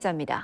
기자입니다.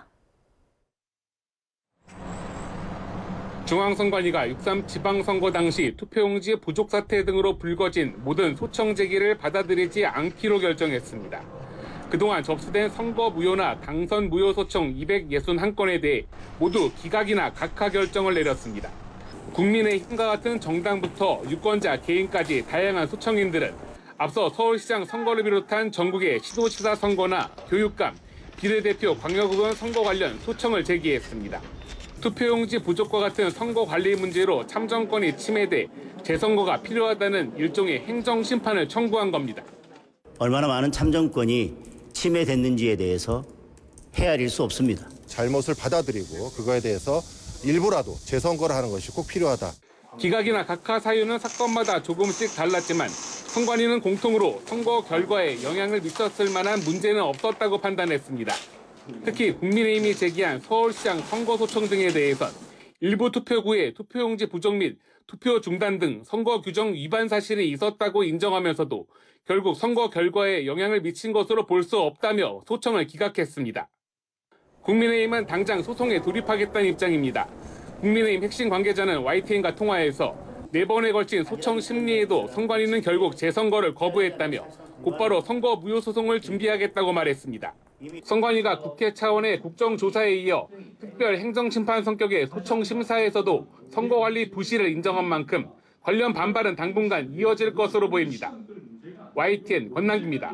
중앙선관위가 6.3 지방선거 당시 투표용지 부족 사태 등으로 불거진 모든 소청 제기를 받아들이지 않기로 결정했습니다. 그동안 접수된 선거 무효나 당선 무효 소청 261건에 대해 모두 기각이나 각하 결정을 내렸습니다. 국민의힘과 같은 정당부터 유권자 개인까지 다양한 소청인들은 앞서 서울시장 선거를 비롯한 전국의 시도지사 선거나 교육감, 비례대표 광역의원 선거 관련 소청을 제기했습니다. 투표용지 부족과 같은 선거 관리 문제로 참정권이 침해돼 재선거가 필요하다는 일종의 행정심판을 청구한 겁니다. 얼마나 많은 참정권이 침해됐는지에 대해서 헤아릴 수 없습니다. 잘못을 받아들이고 그거에 대해서 일부라도 재선거를 하는 것이 꼭 필요하다. 기각이나 각하 사유는 사건마다 조금씩 달랐지만 선관위는 공통으로 선거 결과에 영향을 미쳤을 만한 문제는 없었다고 판단했습니다. 특히 국민의힘이 제기한 서울시장 선거소청 등에 대해선 일부 투표구에 투표용지 부족 및 투표 중단 등 선거 규정 위반 사실이 있었다고 인정하면서도 결국 선거 결과에 영향을 미친 것으로 볼 수 없다며 소청을 기각했습니다. 국민의힘은 당장 소송에 돌입하겠다는 입장입니다. 국민의힘 핵심 관계자는 YTN과 통화에서 4번에 걸친 소청 심리에도 선관위는 결국 재선거를 거부했다며 곧바로 선거 무효 소송을 준비하겠다고 말했습니다. 선관위가 국회 차원의 국정조사에 이어 특별 행정심판 성격의 소청 심사에서도 선거관리 부실을 인정한 만큼 관련 반발은 당분간 이어질 것으로 보입니다. YTN 권남기입니다.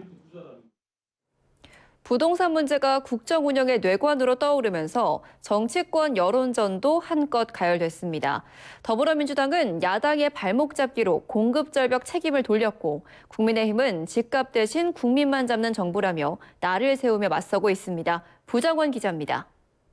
부동산 문제가 국정 운영의 뇌관으로 떠오르면서 정치권 여론전도 한껏 가열됐습니다. 더불어민주당은 야당의 발목 잡기로 공급절벽 책임을 돌렸고 국민의힘은 집값 대신 국민만 잡는 정부라며 날을 세우며 맞서고 있습니다. 부장원 기자입니다.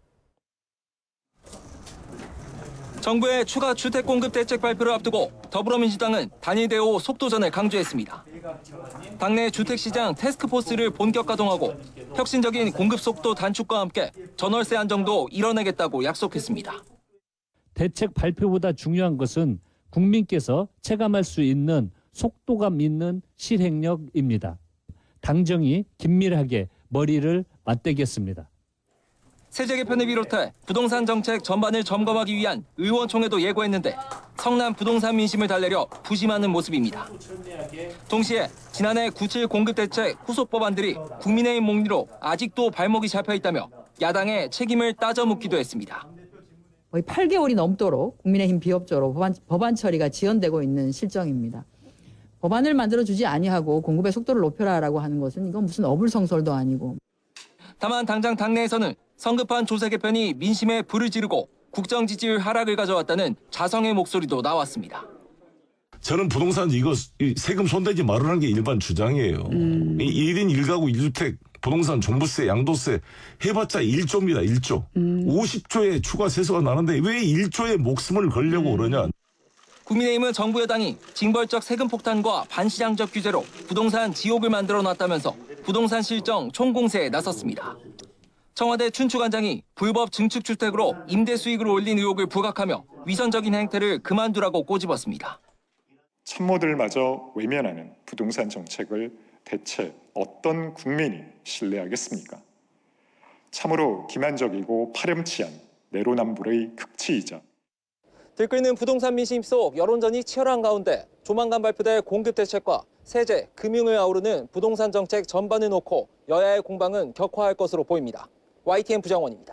정부의 추가 주택 공급 대책 발표를 앞두고 더불어민주당은 단일 대오 속도전을 강조했습니다. 당내 주택시장 태스크포스를 본격 가동하고 혁신적인 공급 속도 단축과 함께 전월세 안정도 이뤄내겠다고 약속했습니다. 대책 발표보다 중요한 것은 국민께서 체감할 수 있는 속도감 있는 실행력입니다. 당정이 긴밀하게 머리를 맞대겠습니다. 세제 개편을 비롯해 부동산 정책 전반을 점검하기 위한 의원총회도 예고했는데 성남 부동산 민심을 달래려 부심하는 모습입니다. 동시에 지난해 97 공급대책 후속 법안들이 국민의힘 목리로 아직도 발목이 잡혀 있다며 야당의 책임을 따져 묻기도 했습니다. 거의 8개월이 넘도록 국민의힘 비협조로 법안 처리가 지연되고 있는 실정입니다. 법안을 만들어주지 아니하고 공급의 속도를 높여라라고 하는 것은 이건 무슨 어불성설도 아니고. 다만 당장 당내에서는 성급한 조세 개편이 민심에 불을 지르고 국정 지지율 하락을 가져왔다는 자성의 목소리도 나왔습니다. 저는 부동산 이거 세금 손대지 말으라는 게 일반 주장이에요. 1인 1가구 1주택 부동산 종부세 양도세 해봤자 1조입니다. 1조. 50조의 추가 세수가 나는데 왜 1조의 목숨을 걸려고 그러냐. 국민의힘은 정부 여당이 징벌적 세금 폭탄과 반시장적 규제로 부동산 지옥을 만들어놨다면서 부동산 실정 총공세에 나섰습니다. 청와대 춘추관장이 불법 증축주택으로 임대 수익을 올린 의혹을 부각하며 위선적인 행태를 그만두라고 꼬집었습니다. 참모들마저 외면하는 부동산 정책을 대체 어떤 국민이 신뢰하겠습니까? 참으로 기만적이고 파렴치한 내로남불의 극치이자 들끓는 부동산 민심 속 여론전이 치열한 가운데 조만간 발표될 공급대책과 세제, 금융을 아우르는 부동산 정책 전반을 놓고 여야의 공방은 격화할 것으로 보입니다. YTN 부장원입니다.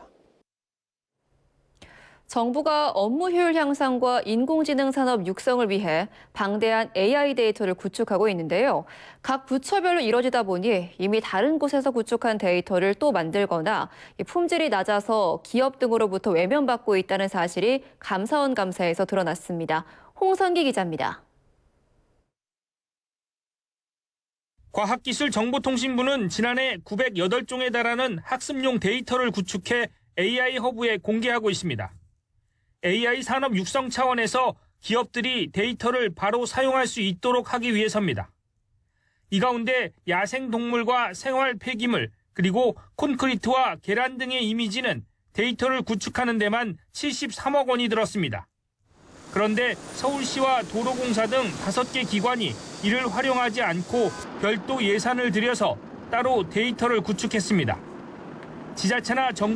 정부가 업무 효율 향상과 인공지능 산업 육성을 위해 방대한 AI 데이터를 구축하고 있는데요. 각 부처별로 이뤄지다 보니 이미 다른 곳에서 구축한 데이터를 또 만들거나 품질이 낮아서 기업 등으로부터 외면받고 있다는 사실이 감사원 감사에서 드러났습니다. 홍선기 기자입니다. 과학기술정보통신부는 지난해 908종에 달하는 학습용 데이터를 구축해 AI 허브에 공개하고 있습니다. AI 산업 육성 차원에서 기업들이 데이터를 바로 사용할 수 있도록 하기 위해서입니다. 이 가운데 야생동물과 생활 폐기물, 그리고 콘크리트와 계란 등의 이미지는 데이터를 구축하는 데만 73억 원이 들었습니다. 그런데 서울시와 도로공사 등 5개 기관이 이를 활용하지 않고 별도 예산을 들여서 따로 데이터를 구축했습니다. 지자체나 정부